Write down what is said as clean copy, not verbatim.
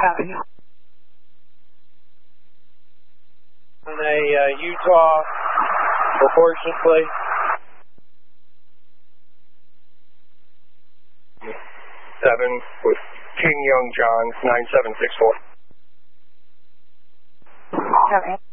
Copy. On a Utah proportion plate. 7 with King Young John 9764. Copy.